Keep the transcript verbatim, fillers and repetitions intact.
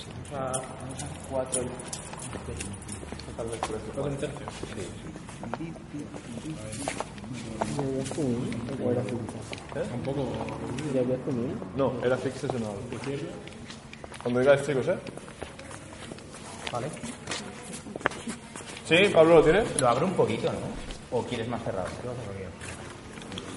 A cuatro y... Tal vez por eso. ¿Cuatro en tercio? ¿Ya habías comido? ¿O era fixa? ¿Eh? Un poco... ¿Ya habías comido? No, era fixa ese no. Cuando digáis, chicos, ¿eh? Vale. Sí, Pablo, ¿lo tienes? Lo abro un poquito, ¿no? ¿O quieres más cerrado? ¿Qué vas a hacer?